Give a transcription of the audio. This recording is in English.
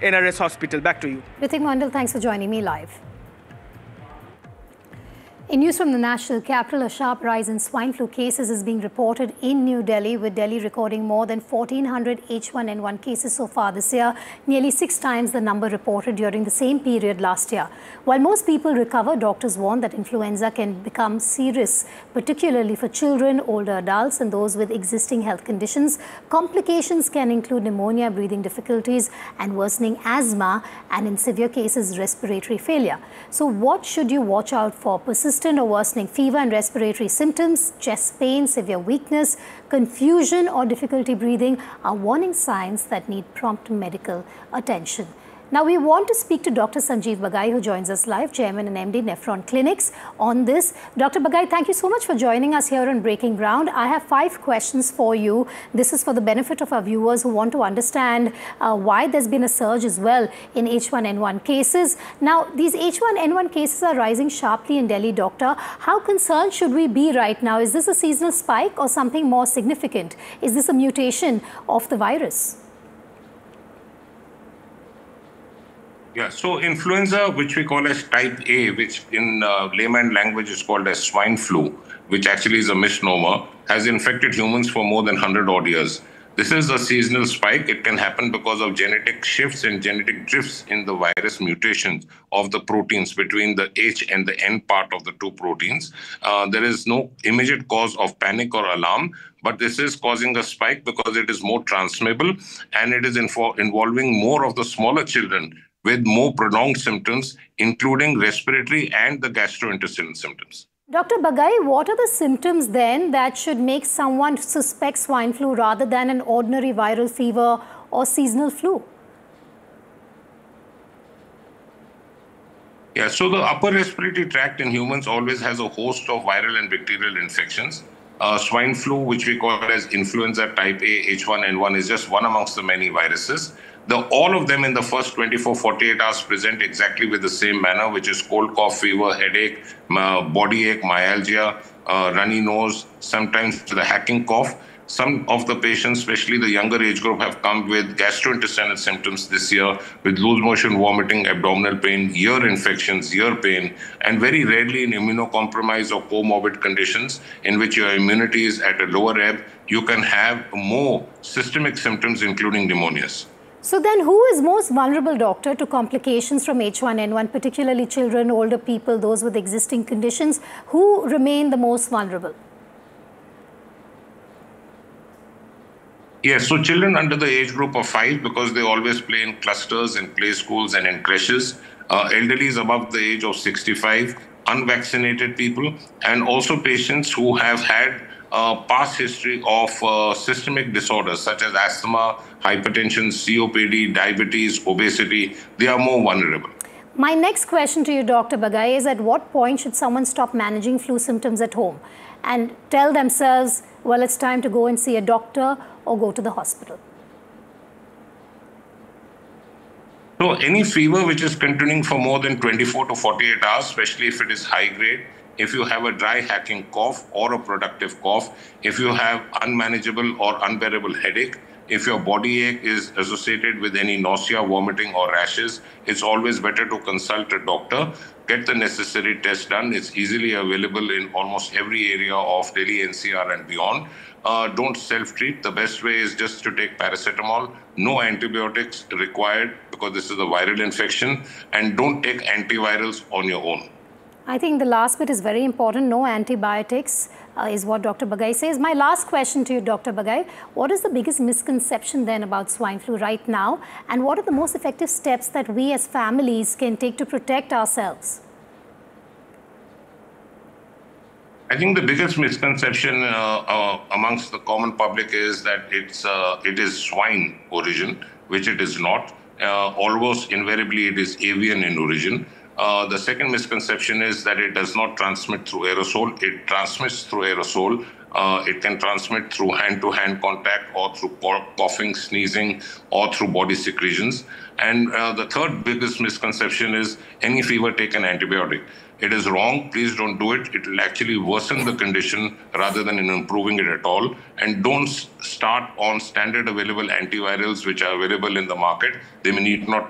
NRS Hospital. Back to you. Ritik Mandal, thanks for joining me live. In news from the national capital, a sharp rise in swine flu cases is being reported in New Delhi, with Delhi recording more than 1,400 H1N1 cases so far this year, nearly 6 times the number reported during the same period last year. While most people recover, doctors warn that influenza can become serious, particularly for children, older adults and those with existing health conditions. Complications can include pneumonia, breathing difficulties and worsening asthma, and in severe cases, respiratory failure. So what should you watch out for? Persistent or worsening fever and respiratory symptoms, chest pain, severe weakness, confusion or difficulty breathing are warning signs that need prompt medical attention. Now, we want to speak to Dr. Sanjeev Bagai, who joins us live, Chairman and MD, Nephron Clinics, on this. Dr. Bagai, thank you so much for joining us here on Breaking Ground. I have 5 questions for you. This is for the benefit of our viewers who want to understand why there's been a surge as well in H1N1 cases. Now, these H1N1 cases are rising sharply in Delhi, Doctor. How concerned should we be right now? Is this a seasonal spike or something more significant? Is this a mutation of the virus? Yeah, so influenza, which we call as type A, which in layman language is called as swine flu, which actually is a misnomer, has infected humans for more than 100 odd years. This is a seasonal spike. It can happen because of genetic shifts and genetic drifts in the virus mutations of the proteins between the H and the N part of the 2 proteins. There is no immediate cause of panic or alarm, but this is causing a spike because it is more transmissible and it is involving more of the smaller children with more prolonged symptoms, including respiratory and the gastrointestinal symptoms. Dr. Bagai, what are the symptoms then that should make someone suspect swine flu rather than an ordinary viral fever or seasonal flu? Yeah, so the upper respiratory tract in humans always has a host of viral and bacterial infections. Swine flu, which we call as influenza type A, H1N1, is just one amongst the many viruses. All of them in the first 24-48 hours present exactly with the same manner, which is cold, cough, fever, headache, body ache, myalgia, runny nose, sometimes the hacking cough. Some of the patients, especially the younger age group, have come with gastrointestinal symptoms this year, with loose motion vomiting, abdominal pain, ear infections, ear pain, and very rarely in immunocompromised or comorbid conditions in which your immunity is at a lower ebb, you can have more systemic symptoms, including pneumonias. So then who is most vulnerable, doctor, to complications from H1N1, particularly children, older people, those with existing conditions? Who remain the most vulnerable? Yes, so children under the age group of 5, because they always play in clusters, in play schools and in creches. Elderly is above the age of 65, unvaccinated people, and also patients who have had past history of systemic disorders such as asthma, hypertension, COPD, diabetes, obesity. They are more vulnerable. My next question to you, Dr. Bagai, is at what point should someone stop managing flu symptoms at home and tell themselves, well, it's time to go and see a doctor or go to the hospital? So any fever which is continuing for more than 24 to 48 hours, especially if it is high grade, if you have a dry hacking cough or a productive cough, if you have unmanageable or unbearable headache, if your body ache is associated with any nausea, vomiting or rashes, it's always better to consult a doctor, get the necessary test done. It's easily available in almost every area of Delhi NCR and beyond. Don't self-treat. The best way is just to take paracetamol, no antibiotics required because this is a viral infection, and don't take antivirals on your own. I think the last bit is very important. No antibiotics is what Dr. Bagai says. My last question to you, Dr. Bagai, what is the biggest misconception then about swine flu right now? And what are the most effective steps that we as families can take to protect ourselves? I think the biggest misconception amongst the common public is that it is swine origin, which it is not. Almost invariably, it is avian in origin. The second misconception is that it does not transmit through aerosol. It transmits through aerosol. It can transmit through hand-to-hand contact or through coughing, sneezing, or through body secretions. And the third biggest misconception is any fever, take an antibiotic. It is wrong. Please don't do it. It will actually worsen the condition rather than in improving it at all. And don't start on standard available antivirals which are available in the market. They may need not